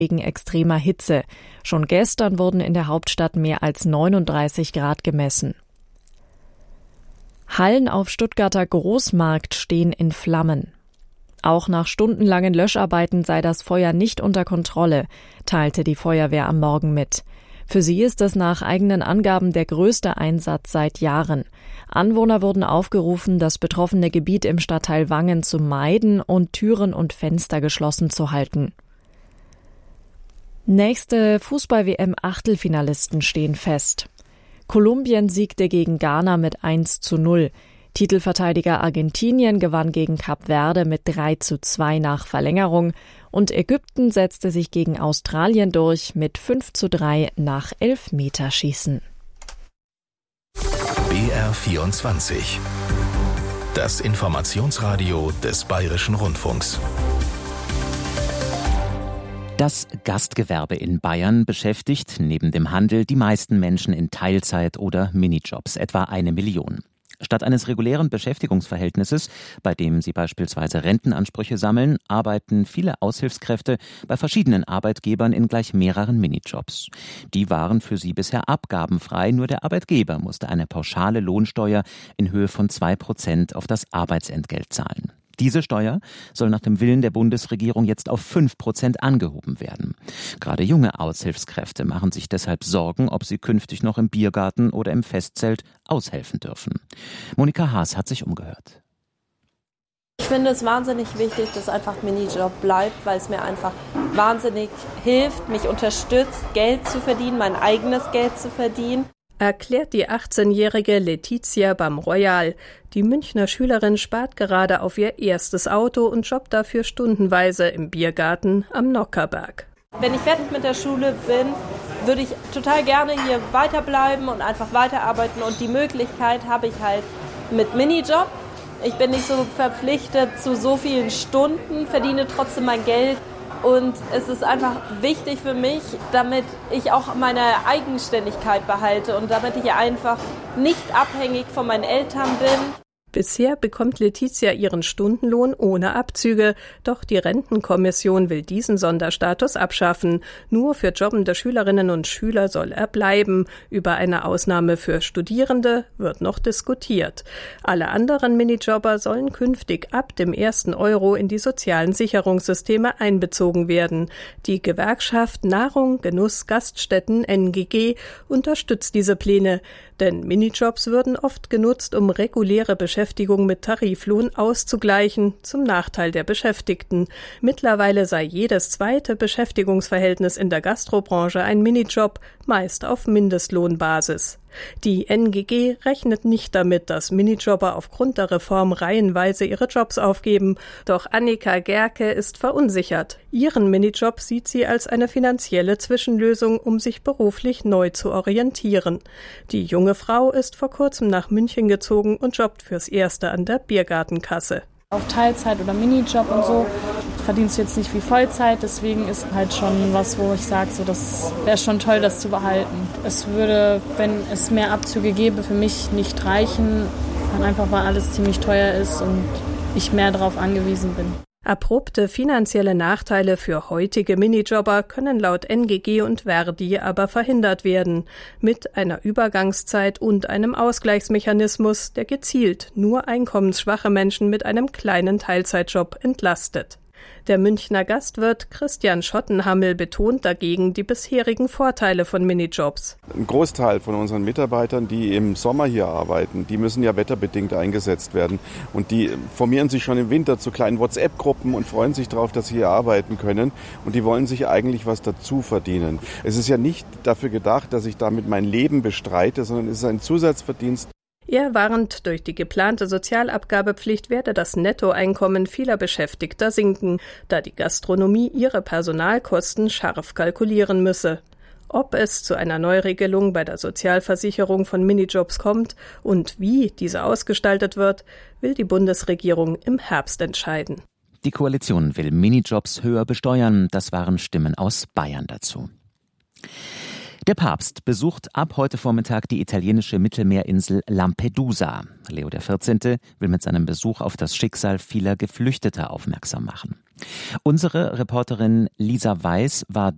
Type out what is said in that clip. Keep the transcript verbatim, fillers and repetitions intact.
wegen extremer Hitze. Schon gestern wurden in der Hauptstadt mehr als neununddreißig Grad gemessen. Hallen auf Stuttgarter Großmarkt stehen in Flammen. Auch nach stundenlangen Löscharbeiten sei das Feuer nicht unter Kontrolle, teilte die Feuerwehr am Morgen mit. Für sie ist es nach eigenen Angaben der größte Einsatz seit Jahren. Anwohner wurden aufgerufen, das betroffene Gebiet im Stadtteil Wangen zu meiden und Türen und Fenster geschlossen zu halten. Nächste Fußball-W M-Achtelfinalisten stehen fest. Kolumbien siegte gegen Ghana mit eins zu null. Titelverteidiger Argentinien gewann gegen Kap Verde mit drei zu zwei nach Verlängerung und Ägypten setzte sich gegen Australien durch mit fünf zu drei nach Elfmeterschießen. B R vierundzwanzig. Das Informationsradio des Bayerischen Rundfunks. Das Gastgewerbe in Bayern beschäftigt neben dem Handel die meisten Menschen in Teilzeit- oder Minijobs, etwa eine Million. Statt eines regulären Beschäftigungsverhältnisses, bei dem sie beispielsweise Rentenansprüche sammeln, arbeiten viele Aushilfskräfte bei verschiedenen Arbeitgebern in gleich mehreren Minijobs. Die waren für sie bisher abgabenfrei, nur der Arbeitgeber musste eine pauschale Lohnsteuer in Höhe von zwei Prozent auf das Arbeitsentgelt zahlen. Diese Steuer soll nach dem Willen der Bundesregierung jetzt auf fünf Prozent angehoben werden. Gerade junge Aushilfskräfte machen sich deshalb Sorgen, ob sie künftig noch im Biergarten oder im Festzelt aushelfen dürfen. Monika Haas hat sich umgehört. Ich finde es wahnsinnig wichtig, dass einfach Minijob bleibt, weil es mir einfach wahnsinnig hilft, mich unterstützt, Geld zu verdienen, mein eigenes Geld zu verdienen. Erklärt die achtzehnjährige Letizia Bam-Royal. Die Münchner Schülerin spart gerade auf ihr erstes Auto und jobbt dafür stundenweise im Biergarten am Nockherberg. Wenn ich fertig mit der Schule bin, würde ich total gerne hier weiterbleiben und einfach weiterarbeiten. Und die Möglichkeit habe ich halt mit Minijob. Ich bin nicht so verpflichtet zu so vielen Stunden, verdiene trotzdem mein Geld. Und es ist einfach wichtig für mich, damit ich auch meine Eigenständigkeit behalte und damit ich einfach nicht abhängig von meinen Eltern bin. Bisher bekommt Letizia ihren Stundenlohn ohne Abzüge, doch die Rentenkommission will diesen Sonderstatus abschaffen. Nur für jobbende Schülerinnen und Schüler soll er bleiben. Über eine Ausnahme für Studierende wird noch diskutiert. Alle anderen Minijobber sollen künftig ab dem ersten Euro in die sozialen Sicherungssysteme einbezogen werden. Die Gewerkschaft Nahrung, Genuss, Gaststätten N G G unterstützt diese Pläne, denn Minijobs würden oft genutzt, um reguläre Beschäftigung mit Tariflohn auszugleichen, zum Nachteil der Beschäftigten. Mittlerweile sei jedes zweite Beschäftigungsverhältnis in der Gastrobranche ein Minijob, meist auf Mindestlohnbasis. Die N G G rechnet nicht damit, dass Minijobber aufgrund der Reform reihenweise ihre Jobs aufgeben. Doch Annika Gerke ist verunsichert. Ihren Minijob sieht sie als eine finanzielle Zwischenlösung, um sich beruflich neu zu orientieren. Die junge Frau ist vor kurzem nach München gezogen und jobbt fürs Erste an der Biergartenkasse. Auch Teilzeit oder Minijob und so verdienst du jetzt nicht wie Vollzeit, deswegen ist halt schon was, wo ich sage, so, das wäre schon toll, das zu behalten. Es würde, wenn es mehr Abzüge gäbe, für mich nicht reichen, einfach weil alles ziemlich teuer ist und ich mehr darauf angewiesen bin. Abrupte finanzielle Nachteile für heutige Minijobber können laut N G G und Verdi aber verhindert werden, mit einer Übergangszeit und einem Ausgleichsmechanismus, der gezielt nur einkommensschwache Menschen mit einem kleinen Teilzeitjob entlastet. Der Münchner Gastwirt Christian Schottenhammel betont dagegen die bisherigen Vorteile von Minijobs. Ein Großteil von unseren Mitarbeitern, die im Sommer hier arbeiten, die müssen ja wetterbedingt eingesetzt werden. Und die formieren sich schon im Winter zu kleinen WhatsApp-Gruppen und freuen sich darauf, dass sie hier arbeiten können. Und die wollen sich eigentlich was dazu verdienen. Es ist ja nicht dafür gedacht, dass ich damit mein Leben bestreite, sondern es ist ein Zusatzverdienst. Er warnt, durch die geplante Sozialabgabepflicht werde das Nettoeinkommen vieler Beschäftigter sinken, da die Gastronomie ihre Personalkosten scharf kalkulieren müsse. Ob es zu einer Neuregelung bei der Sozialversicherung von Minijobs kommt und wie diese ausgestaltet wird, will die Bundesregierung im Herbst entscheiden. Die Koalition will Minijobs höher besteuern. Das waren Stimmen aus Bayern dazu. Der Papst besucht ab heute Vormittag die italienische Mittelmeerinsel Lampedusa. Leo der vierzehnte will mit seinem Besuch auf das Schicksal vieler Geflüchteter aufmerksam machen. Unsere Reporterin Lisa Weiß war